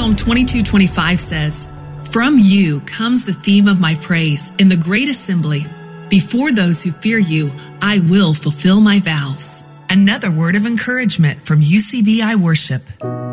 Psalm 22:25 says, "From you comes the theme of my praise in the great assembly. Before those who fear you, I will fulfill my vows." Another word of encouragement from UCBI Worship.